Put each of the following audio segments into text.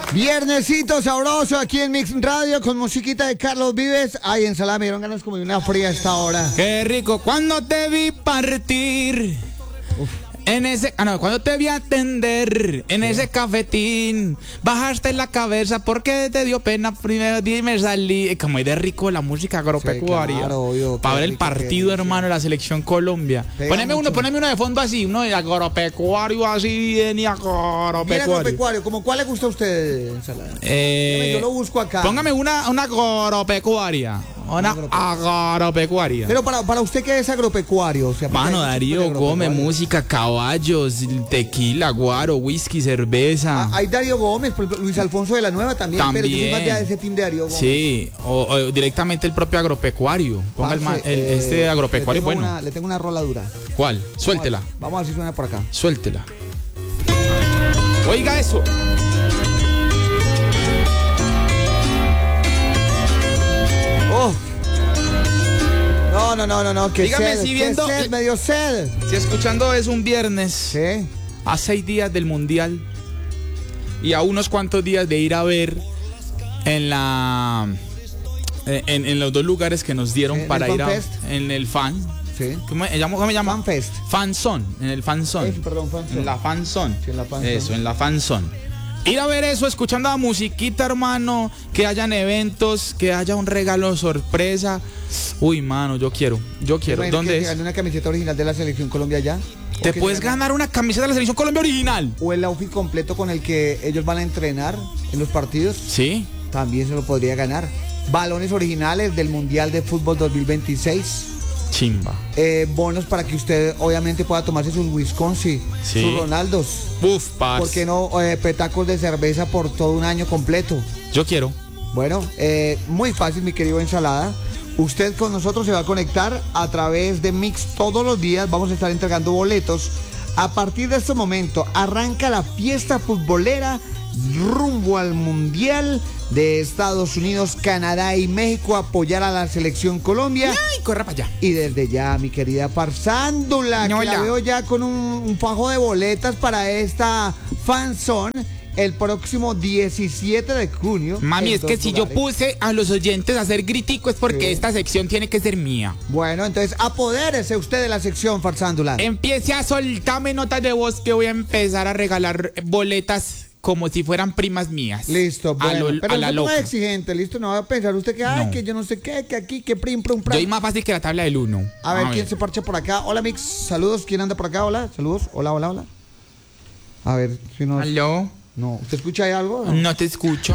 Viernesito sabroso aquí en Mix Radio con musiquita de Carlos Vives. Ay, ensalada, me dieron ganas como de una fría a esta hora. Qué rico, cuando te vi partir. Uf. Cuando te vi atender en ese cafetín, bajaste la cabeza porque te dio pena. Primero dime salí. Como es de rico la música agropecuaria. Sí, claro, obvio, para ver el partido, hermano, de la selección Colombia. Poneme uno de fondo así, uno de agropecuario así bien y agropecuario. Bien agropecuario, ¿como cuál le gusta a usted, ensalada? Yo lo busco acá. Póngame una agropecuaria. Una agropecuaria. Pero para usted, ¿qué es agropecuario? O sea, mano, Darío Gómez, música, caballos, tequila, guaro, whisky, cerveza. Hay Darío Gómez, Luis Alfonso de la Nueva también. Pero yo soy más de ese team de Darío Gómez. Sí, o directamente el propio agropecuario. Ponga este agropecuario, bueno. Le tengo una rola dura. ¿Cuál? Suéltela. Vamos a ver si suena por acá. Suéltela. Oiga eso. Oh. No, que dígame sed, si viendo, medio sed. Si escuchando es un viernes, ¿sí? A 6 días del Mundial y a unos cuantos días de ir a ver en los dos lugares que nos dieron para ir en el fan. Sí. ¿Cómo me llama? Fanfest. Fanzone, en el Fanzone. Perdón, Fanzone. En la Fanzone. Sí, en la Fanzone. Eso, en la Fanzone. Ir a ver eso, escuchando la musiquita, hermano, que hayan eventos, que haya un regalo sorpresa. Uy, mano, yo quiero. ¿Dónde es? ¿Una camiseta original de la Selección Colombia ya? ¿Te puedes ganar una camiseta de la Selección Colombia original? ¿O el outfit completo con el que ellos van a entrenar en los partidos? Sí. También se lo podría ganar. Balones originales del Mundial de Fútbol 2026. Chimba. Bonos para que usted obviamente pueda tomarse sus Wisconsin, sí, sus Ronaldos. Uf, parce. ¿Por qué no petacos de cerveza por todo un año completo? Yo quiero. Bueno, muy fácil, mi querido ensalada. Usted con nosotros se va a conectar a través de Mix todos los días. Vamos a estar entregando boletos. A partir de este momento arranca la fiesta futbolera rumbo al Mundial de Estados Unidos, Canadá y México, apoyar a la Selección Colombia. ¡Ay, corra para allá! Y desde ya, mi querida Farsándula, que la veo ya con un fajo de boletas para esta fanzone el próximo 17 de junio. Mami, es que si yo puse a los oyentes a hacer gritico es porque esta sección tiene que ser mía. Bueno, entonces apodérese usted de la sección, Farsándula. Empiece a soltarme notas de voz que voy a empezar a regalar boletas como si fueran primas mías. Listo, bueno, pero a la no loca. es exigente, listo, no va a pensar usted que, ay, que yo no sé qué, que aquí, que prim. Yo soy más fácil que la tabla del 1. A ver, ¿quién se parcha por acá? Hola, Mix, saludos, ¿quién anda por acá? Hola, saludos, hola. A ver, si no... ¿Aló? No, ¿usted escucha ahí algo? No te escucho.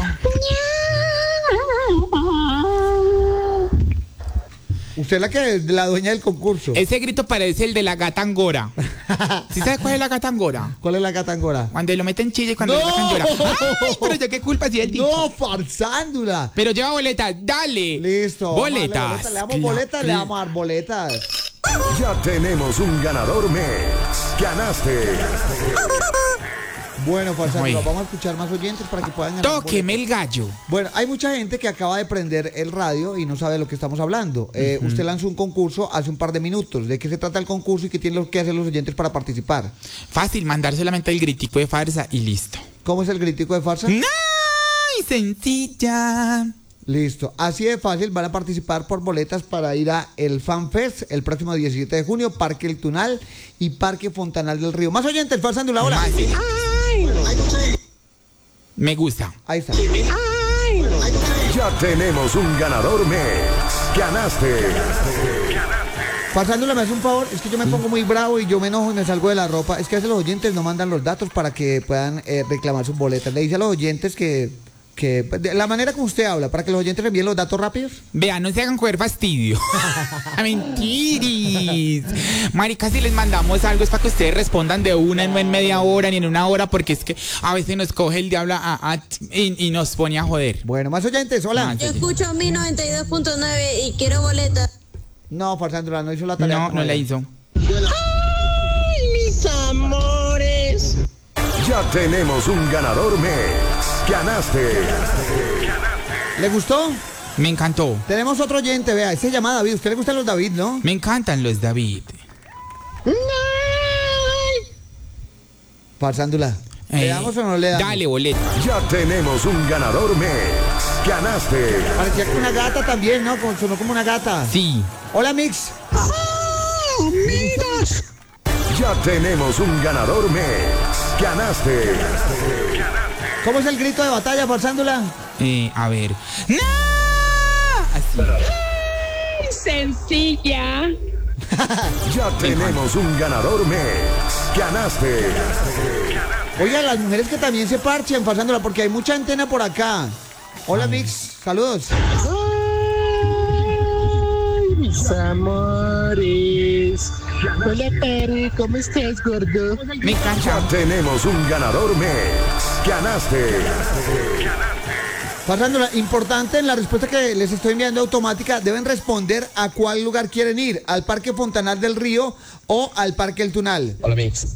Usted es la dueña del concurso. Ese grito parece el de la gata angora. ¿Sí sabes cuál es la gata angora? ¿Cuál es la gata angora? Cuando lo meten chile y cuando la gata angora. ¡Ay, pero yo qué culpa si el tipo! ¡No, Farsándula! Pero lleva boletas, dale. Listo. Boletas. Le damos boletas, le vamos a dar boletas. Ya tenemos un ganador Mix. Ganaste. Bueno, Farsándula, vamos a escuchar más oyentes para que puedan ganar. Tóqueme el gallo. Bueno, hay mucha gente que acaba de prender el radio y no sabe de lo que estamos hablando. Usted lanzó un concurso hace un par de minutos. ¿De qué se trata el concurso y qué tienen que hacer los oyentes para participar? Fácil, mandar solamente el gritico de farsa y listo. ¿Cómo es el gritico de farsa? ¡Ay, sencilla! Listo, así de fácil, van a participar por boletas para ir a el FanFest el próximo 17 de junio, Parque El Tunal y Parque Fontanal del Río. Más oyentes, Farsándula, hola. Me gusta. Ahí está. Ya tenemos un ganador Mix. Ganaste. Farsándula, me hace un favor, es que yo me pongo muy bravo y yo me enojo y me salgo de la ropa. Es que a veces los oyentes no mandan los datos para que puedan reclamar sus boletas. Le dice a los oyentes que de la manera como usted habla, para que los oyentes envíen los datos rápidos. Vea, no se hagan coger fastidio. Mentiris. Marica, si les mandamos algo es para que ustedes respondan de una, no en media hora ni en una hora, porque es que a veces nos coge el diablo y nos pone a joder. Bueno, más oyentes, hola. Yo escucho a mi 92.9 y quiero boletas. No, Farsándula, no hizo la tarea. No la hizo. ¡Ay, mis amores! Ya tenemos un ganador Mix. Ganaste. ¿Le gustó? Me encantó. Tenemos otro oyente, vea, se llama David. ¿Usted le gustan los David, no? Me encantan los David. Farsándula. ¿Le damos o no le damos? Dale, boleta. Ya tenemos un ganador Mix. Ganaste. Parecía como una gata también, ¿no? Sonó como una gata. Sí. Hola, Mix. Ya tenemos un ganador Mix. Ganaste. ¿Cómo es el grito de batalla, Farsándola? A ver. ¡No! Así. Sencilla. Ya tenemos un ganador Mix. Ganaste. Oigan, las mujeres que también se parchen, Farsándola, porque hay mucha antena por acá. Hola, Mix. Saludos. Ay, mis amores. Hola, Pari, ¿cómo estás, gordo? Me encanta. Ya tenemos un ganador Mix. Ganaste. Farsándola, importante en la respuesta que les estoy enviando automática, deben responder a cuál lugar quieren ir, al Parque Fontanal del Río o al Parque El Tunal. Hola, Mix.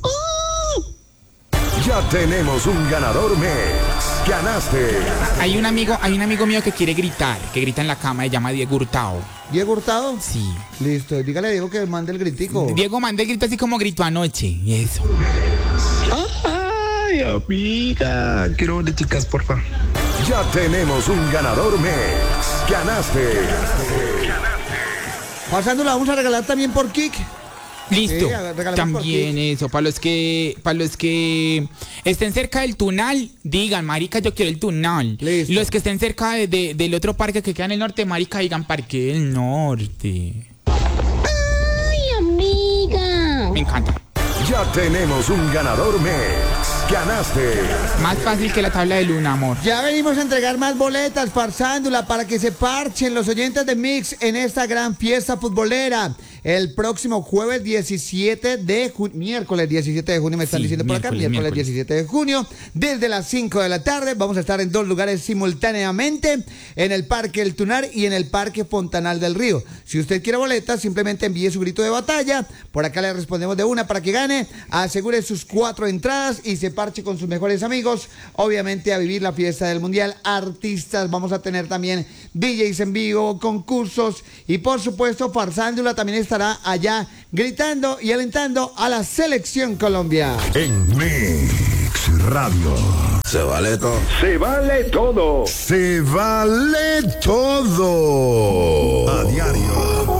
Ya tenemos un ganador Mix. Ganaste. Hay un amigo mío que quiere gritar, que grita en la cama, se llama Diego Hurtado. ¿Diego Hurtado? Sí. Listo, dígale a Diego que mande el gritico. Diego manda el grito así como gritó anoche. Y eso. Ay, amiga. Quiero boleticas, porfa. Ya tenemos un ganador Mix. Ganaste. Farsándola, vamos a regalar también por Kik. Listo. Sí, regalamos También por eso, para los que estén cerca del Tunal, digan, marica, yo quiero el Tunal. Listo. Los que estén cerca del otro parque que queda en el norte, marica, digan Parque del Norte. Ay, amiga. Me encanta. Ya tenemos un ganador Mix. Ganaste. Más fácil que la tabla de Luna, amor. Ya venimos a entregar más boletas, Farsándola, para que se parchen los oyentes de Mix en esta gran fiesta futbolera. El próximo jueves 17 de junio, miércoles 17 de junio, me están Sí, diciendo por acá, miércoles 17 de junio, desde las 5 de la tarde, vamos a estar en dos lugares simultáneamente, en el Parque El Tunar y en el Parque Fontanal del Río. Si usted quiere boletas, simplemente envíe su grito de batalla, por acá le respondemos de una para que gane, asegure sus 4 entradas y se parche con sus mejores amigos, obviamente a vivir la fiesta del Mundial, artistas, vamos a tener también DJs en vivo, concursos y por supuesto Farsándola también estará allá gritando y alentando a la selección Colombia. En Mix Radio. Se vale todo. Se vale todo. Se vale todo. A diario.